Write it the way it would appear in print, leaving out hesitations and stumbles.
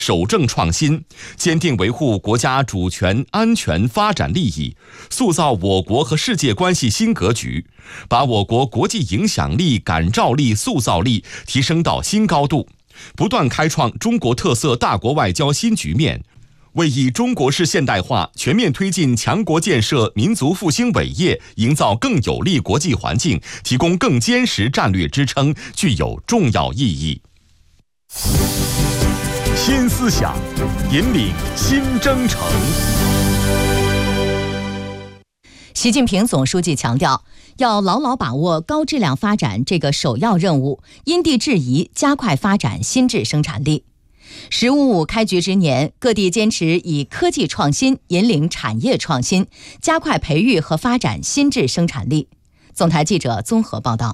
守正创新，坚定维护国家主权、安全、发展利益，塑造我国和世界关系新格局，把我国国际影响力、感召力、塑造力提升到新高度，不断开创中国特色大国外交新局面，为以中国式现代化全面推进强国建设、民族复兴伟业营造更有利国际环境，提供更坚实战略支撑，具有重要意义。新思想，引领新征程。 习近平总书记强调，要牢牢把握高质量发展这个首要任务，因地制宜加快发展新质生产力。“十五五”开局之年，各地坚持以科技创新引领产业创新，加快培育和发展新质生产力。总台记者综合报道。